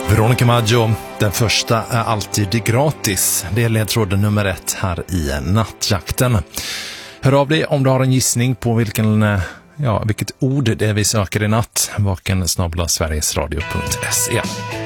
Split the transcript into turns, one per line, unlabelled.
Veronica Maggio, den första är alltid gratis. Det är ledtråden nummer 1 här i Nattjakten. Hör av dig om du har en gissning på vilket ord det är vi söker i natt. Vaken@sverigesradio.se.